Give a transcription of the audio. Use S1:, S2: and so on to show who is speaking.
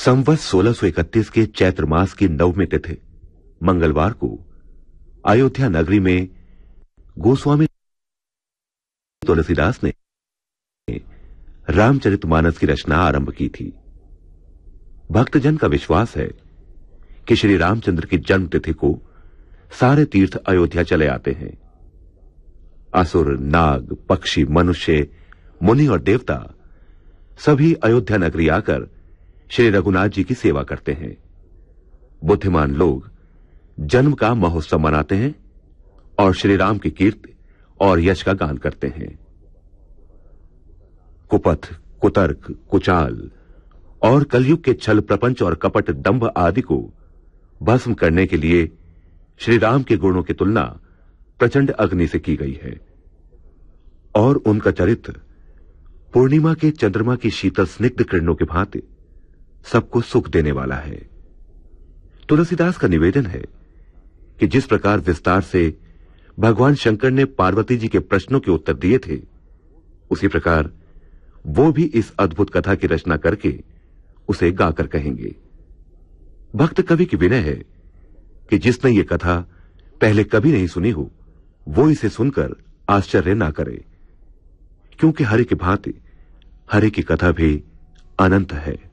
S1: संवत 1631 के चैत्र मास की नवमी तिथि मंगलवार को अयोध्या नगरी में गोस्वामी तुलसीदास ने रामचरितमानस की रचना आरंभ की थी। भक्तजन का विश्वास है कि श्री रामचंद्र की जन्म तिथि को सारे तीर्थ अयोध्या चले आते हैं। असुर, नाग, पक्षी, मनुष्य, मुनि और देवता सभी अयोध्या नगरी आकर श्री रघुनाथ जी की सेवा करते हैं। बुद्धिमान लोग जन्म का महोत्सव मनाते हैं और श्री राम की कीर्ति और यश का गान करते हैं। कुपथ, कुतर्क, कुचाल और कलयुग के छल प्रपंच और कपट दंभ आदि को भस्म करने के लिए श्री राम के गुणों की तुलना प्रचंड अग्नि से की गई है और उनका चरित्र पूर्णिमा के चंद्रमा की शीतल स्निग्ध किरणों की भांति सबको सुख देने वाला है। तुलसीदास का निवेदन है कि जिस प्रकार विस्तार से भगवान शंकर ने पार्वती जी के प्रश्नों के उत्तर दिए थे, उसी प्रकार वो भी इस अद्भुत कथा की रचना करके उसे गाकर कहेंगे। भक्त कवि की विनय है कि जिसने ये कथा पहले कभी नहीं सुनी हो, वो इसे सुनकर आश्चर्य ना करे, क्योंकि हरि की भांति हरि की कथा भी अनंत है।